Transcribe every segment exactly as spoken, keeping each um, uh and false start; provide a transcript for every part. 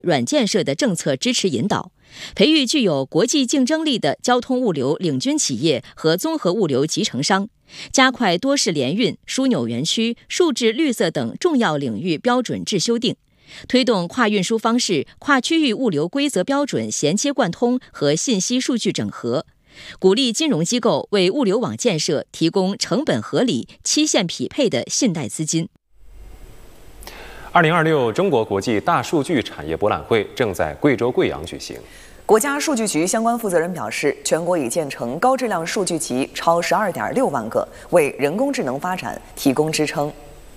软建设的政策支持引导，培育具有国际竞争力的交通物流领军企业和综合物流集成商，加快多式联运、枢纽园区、数字绿色等重要领域标准制修订，推动跨运输方式、跨区域物流规则标准衔接贯通和信息数据整合，鼓励金融机构为物流网建设提供成本合理、期限匹配的信贷资金。 二零二六中国国际大数据产业博览会正在贵州贵阳举行。 国家数据局相关负责人表示，全国已建成高质量数据集超十二点六万个，为人工智能发展提供支撑。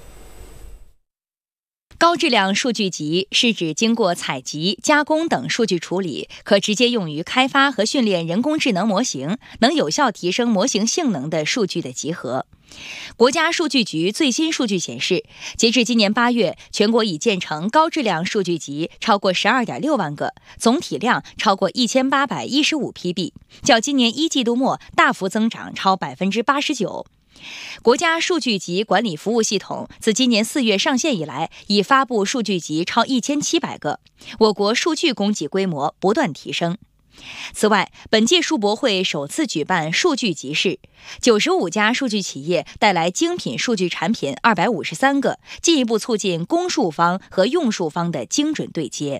高质量数据集是指经过采集、加工等数据处理，可直接用于开发和训练人工智能模型，能有效提升模型性能的数据的集合。国家数据局最新数据显示，截至今年八月，全国已建成高质量数据集超过十二点六万个，总体量超过一千八百一十五 P B， 较今年一季度末大幅增长超百分之八十九。国家数据集管理服务系统自今年四月上线以来，已发布数据集超一千七百个，我国数据供给规模不断提升。此外，本届数博会首次举办数据集市，九十五家数据企业带来精品数据产品二百五十三个，进一步促进公数方和用数方的精准对接。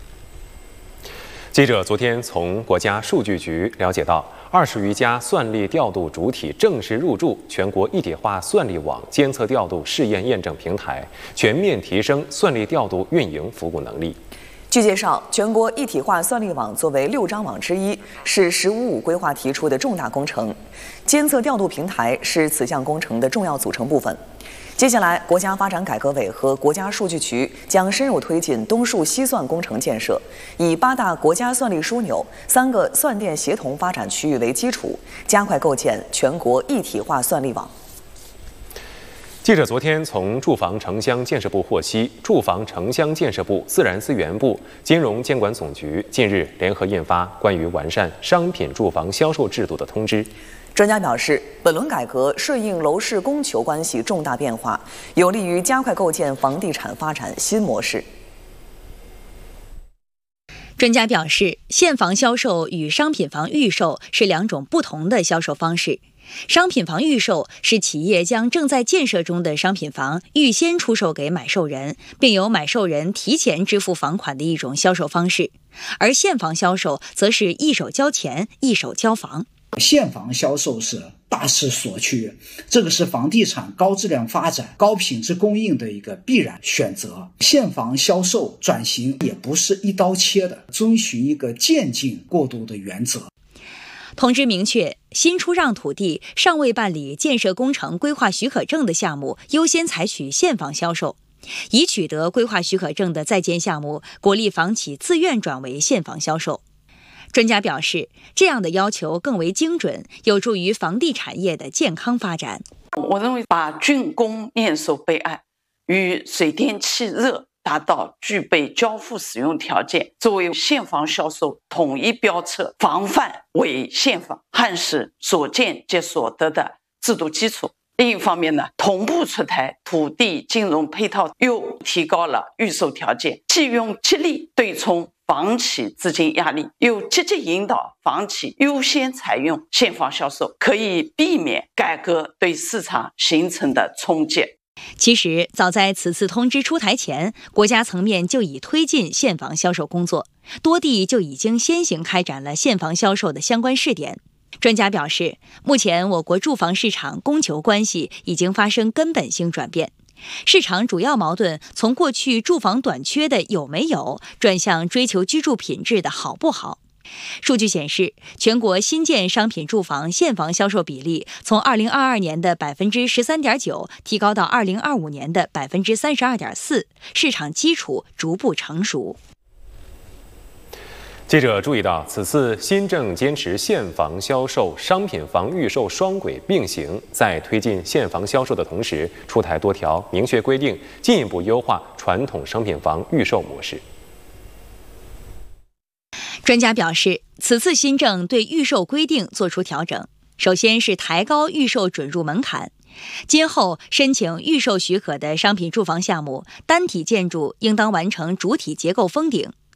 记者昨天从国家数据局了解到，二十余家算力调度主体正式入驻全国一体化算力网监测调度试验验证平台，全面提升算力调度运营服务能力。 据介绍，全国一体化算力网作为六张网之一，是“十五五”规划提出的重大工程，监测调度平台是此项工程的重要组成部分。接下来，国家发展改革委和国家数据局将深入推进东数西算工程建设，以八大国家算力枢纽、三个算电协同发展区域为基础，加快构建全国一体化算力网。 记者昨天从住房城乡建设部获悉，住房城乡建设部、自然资源部、金融监管总局近日联合印发关于完善商品住房销售制度的通知。 专家表示，本轮改革顺应楼市供求关系重大变化，有利于加快构建房地产发展新模式。 专家表示，现房销售与商品房预售是两种不同的销售方式。商品房预售是企业将正在建设中的商品房预先出售给买受人，并由买受人提前支付房款的一种销售方式，而现房销售则是一手交钱一手交房。 现房销售是大势所趋，这个是房地产高质量发展、高品质供应的一个必然选择。现房销售转型也不是一刀切的，遵循一个渐进过渡的原则。 通知明确，新出让土地尚未办理建设工程规划许可证的项目，优先采取现房销售；已取得规划许可证的在建项目，鼓励房企自愿转为现房销售。专家表示，这样的要求更为精准，有助于房地产业的健康发展。 我认为把竣工验收备案与水电气热达到具备交付使用条件，作为现房销售统一标册、防范伪现房、焊实所见即所得的制度基础。另一方面呢，同步出台土地金融配套，又提高了预售条件，既用激励对冲房企资金压力，又积极引导房企优先采用现房销售，可以避免改革对市场形成的冲击。 其实，早在此次通知出台前，国家层面就已推进现房销售工作，多地就已经先行开展了现房销售的相关试点。专家表示，目前我国住房市场供求关系已经发生根本性转变，市场主要矛盾从过去住房短缺的有没有，转向追求居住品质的好不好。数据显示，全国新建商品住房现房销售比例从二零二二年的百分之十三点九提高到二零二五年的百分之三十二点四，市场基础逐步成熟。 记者注意到，此次新政坚持现房销售、商品房预售双轨并行，在推进现房销售的同时，出台多条明确规定，进一步优化传统商品房预售模式。 专家表示，此次新政对预售规定作出调整，首先是抬高预售准入门槛。今后申请预售许可的商品住房项目，单体建筑应当完成主体结构封顶，